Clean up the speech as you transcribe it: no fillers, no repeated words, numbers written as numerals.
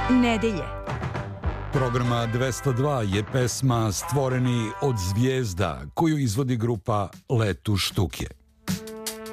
nedelje. Programa 202 je pesma Stvoreni od zvijezda koju izvodi grupa Let u štuke.